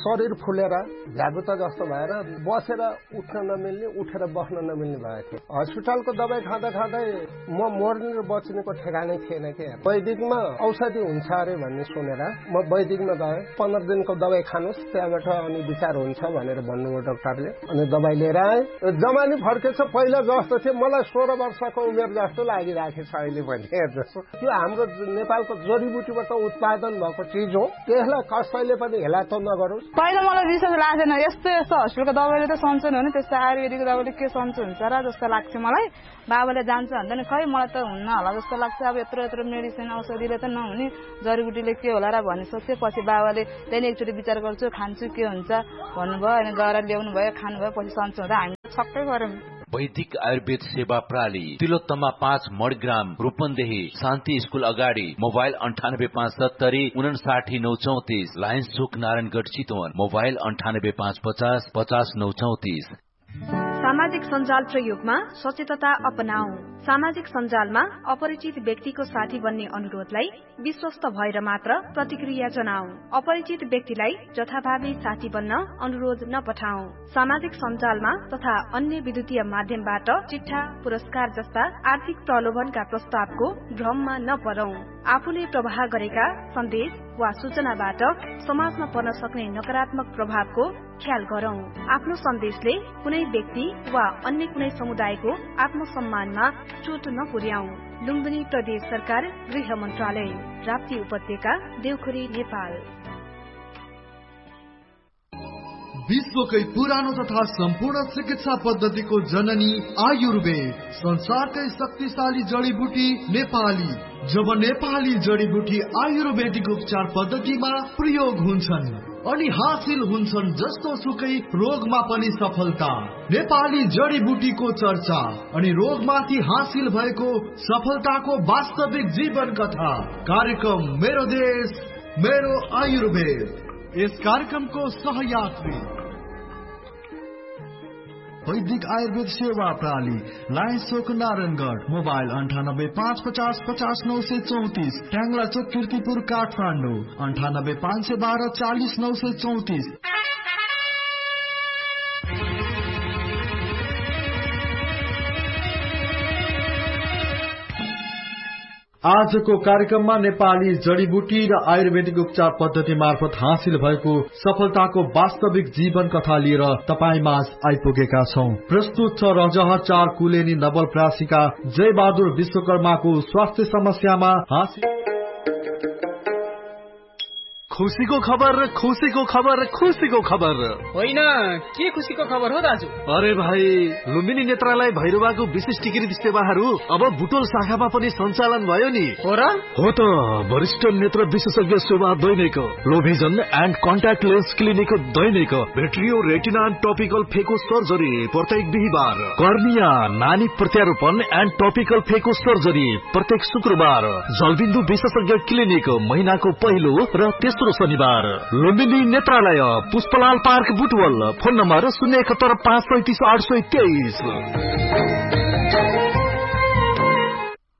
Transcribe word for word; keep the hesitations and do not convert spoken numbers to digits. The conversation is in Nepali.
शरीर फुलेर झ्यागुता जस्तो भएर बसेर उठ्न नमिल्ने उठेर बस्न नमिल्ने भएको थियो। हस्पिटलको दबाई खाँदा खाँदै म मर्ने र बच्नेको ठेगानै थिएन के। वैदिकमा औषधि हुन्छ अरे भन्ने सुनेर म वैदिकमा गएँ। पन्ध्र दिनको दबाई खानुहोस्, त्यहाँबाट अनि विचार हुन्छ भनेर भन्नुभयो डाक्टरले। अनि दबाई लिएर आएँ। जमानी फर्केछ, पहिला जस्तो थियो मलाई सोह्र वर्षको उमेर जस्तो लागिरहेको छ अहिले पनि। जस्तो त्यो हाम्रो नेपालको जडीबुटीबाट उत्पादन भएको चिज हो, त्यसलाई कसैले पनि हेला त नगरोस्। पहिला मलाई विश्वास लाग्दैन, यस्तो यस्तो हस्पिटलको दबाईले त सन्चो हुने, त्यस्तो आयुर्वेदिक दबाईले के सन्चो हुन्छ र जस्तो लाग्छ मलाई। बाबाले जान्छ भन्दा नि खै मलाई त हुन्न होला जस्तो लाग्छ। अब यत्रो यत्रो मेडिसिन औषधिले त नहुने, जडीबुटीले के होला र भन्ने सोचेपछि बाबाले त्यहाँदेखि एकचोटि विचार गर्छु खान्छु के हुन्छ भन्नुभयो। अनि गएर ल्याउनु भयो, खानुभयो, पछि सन्चो हुँदा हामी छक्कै गऱ्यौँ। वैदिक आयुर्वेद सेवा प्रणाली तिलोत्तमा पाँच मडग्राम रूपन्देही शान्ति स्कूल अगाडि। मोबाइल अन्ठानब्बे पाँच सत्तरी उनासाठी नौ चौतिस। लायन्स चोक नारायणगढ चितवन। मोबाइल अन्ठानब्बे पाँच पचास पचास नौ चौतिस। सामाजिक सञ्जाल प्रयोगमा सचेतता अपनाऊ। सामाजिक सञ्जालमा अपरिचित व्यक्तिको साथी बन्ने अनुरोधलाई विश्वस्त भएर मात्र प्रतिक्रिया जनाऊ। अपरिचित व्यक्तिलाई जथाभावी साथी बन्न अनुरोध नपठाऊ। सामाजिक सञ्जालमा तथा अन्य विद्युतीय माध्यमबाट चिट्ठा, पुरस्कार जस्ता आर्थिक प्रलोभनका प्रस्तावको भ्रममा नपरौं। आफूले प्रवाह गरेका सन्देश वा सूचनाबाट समाजमा पर्न सक्ने नकारात्मक प्रभावको ख्याल गरौं। आफ्नो सन्देशले कुनै व्यक्ति वा अन्य कुनै समुदायको आत्मसम्मानमा चोट नपुर्याऊ। लुम्बिनी प्रदेश सरकार, गृह मन्त्रालय, राप्ती उपत्यका, देउखुरी, नेपाल। विश्वकै पुरानो तथा सम्पूर्ण चिकित्सा पद्धतिको जननी आयुर्वेद, संसारकै शक्तिशाली जडीबुटी नेपाली। जब नेपाली जडीबुटी आयुर्वेदिक उपचार पद्धतिमा प्रयोग हुन्छन् अनि हासिल हुन्छन् जस्तो सुकै रोगमा पनि सफलता। नेपाली जडीबुटीको चर्चा अनि रोगमाथि हासिल भएको सफलताको वास्तविक जीवन कथा। कार्यक्रम मेरो देश मेरो आयुर्वेद। यस कार्यक्रमको सहयात्री वैदिक आयुर्वेद सेवा प्रणाली, लायन्स चोक नारायणगढ। मोबाइल अन्ठानब्बे पाँच पचास पचास नौ सय चौतिस। ट्याङ्ला चोक किर्तिपुर काठमाडौँ। अन्ठानब्बे पाँच सय बाह्र चालिस नौ सय चौतिस। आजको कार्यक्रममा नेपाली जडीबुटी र आयुर्वेदिक उपचार पद्धति मार्फत हासिल भएको सफलताको वास्तविक जीवन कथा लिएर तपाईँ माझ आइपुगेका छौं। प्रस्तुत छ रजह चार कुलेनी नवलप्रासीका जय बहादुर विश्वकर्माको स्वास्थ्य समस्यामा हासिल। खुसीको खबर खुसीको खबर खुसीको खबर होइन, के खुसीको खबर हो दाजु? अरे भाइ, लुम्बिनी नेत्रालय भैरवाको विशिष्ट चिकित्सा सेवाहरू अब बुटोल शाखामा पनि सञ्चालन भयो नि। हो र? हो त। वरिष्ठ नेत्र विशेषज्ञ सेवा दैनिक, लोभिजन and contact lens clinic Dainik, भेट्रियो retina and topical फेको सर्जरी प्रत्येक बिहिबार, कर्निया नानी प्रत्यारोपण एन्ड टपिकल फेको सर्जरी प्रत्येक शुक्रबार, जलबिन्दु विशेषज्ञ क्लिनिक महिनाको पहिलो र तेस्रो शनिबार। लुम्बिनी नेत्रालय, Pushpalal park, Butwal. Phone number शून्य एकहत्तर पाँच पैंतिस आठ सय तेइस।